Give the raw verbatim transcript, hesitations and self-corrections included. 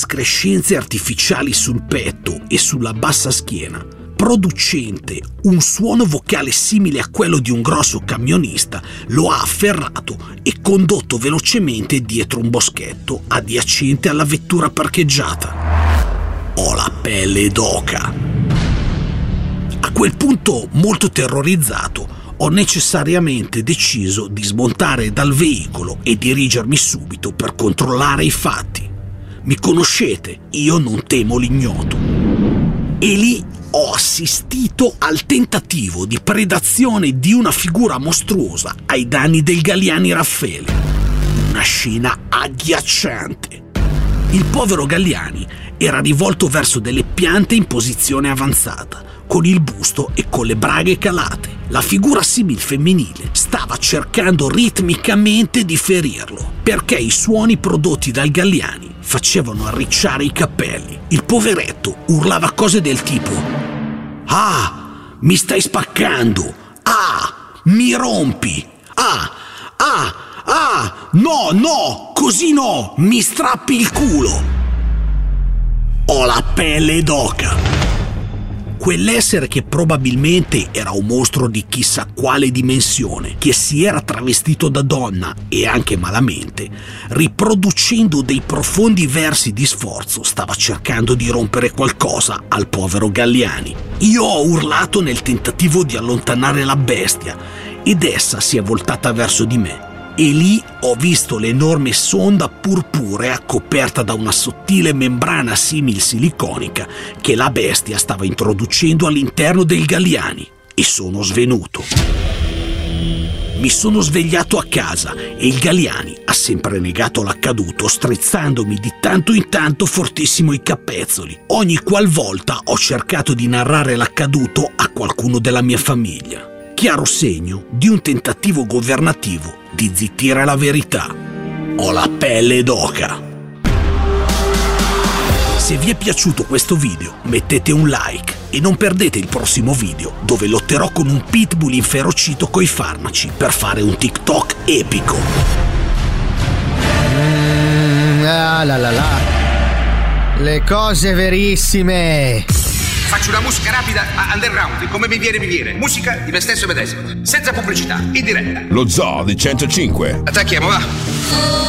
escrescenze artificiali sul petto e sulla bassa schiena, producente un suono vocale simile a quello di un grosso camionista, lo ha afferrato e condotto velocemente dietro un boschetto adiacente alla vettura parcheggiata. Ho la pelle d'oca. A quel punto, molto terrorizzato, ho necessariamente deciso di smontare dal veicolo e dirigermi subito per controllare i fatti. Mi conoscete, io non temo l'ignoto. E lì ho assistito al tentativo di predazione di una figura mostruosa ai danni del Galliani Raffaele. Una scena agghiacciante. Il povero Galliani era rivolto verso delle piante in posizione avanzata, con il busto e con le braghe calate. La figura simil femminile stava cercando ritmicamente di ferirlo, perché i suoni prodotti dal Galliani facevano arricciare i capelli. Il poveretto urlava cose del tipo: "Ah, mi stai spaccando! Ah, mi rompi! Ah, ah, ah, no, no, così no, mi strappi il culo!" Ho la pelle d'oca. Quell'essere, che probabilmente era un mostro di chissà quale dimensione, che si era travestito da donna e anche malamente, riproducendo dei profondi versi di sforzo, stava cercando di rompere qualcosa al povero Galliani. Io ho urlato nel tentativo di allontanare la bestia ed essa si è voltata verso di me. E lì ho visto l'enorme sonda purpurea coperta da una sottile membrana simil siliconica che la bestia stava introducendo all'interno del Galliani, e sono svenuto. Mi sono svegliato a casa e il Galliani ha sempre negato l'accaduto, strizzandomi di tanto in tanto fortissimo i capezzoli, ogni qualvolta ho cercato di narrare l'accaduto a qualcuno della mia famiglia. Chiaro segno di un tentativo governativo di zittire la verità. Ho la pelle d'oca. Se vi è piaciuto questo video, mettete un like e non perdete il prossimo video, dove lotterò con un pitbull inferocito coi farmaci per fare un TikTok epico. Mm, ah, la la la. Le cose verissime. Faccio una musica rapida a underground, come mi viene mi viene. Musica di me stesso medesimo, senza pubblicità, in diretta. Lo Zoo di centocinque. Attacchiamo, va.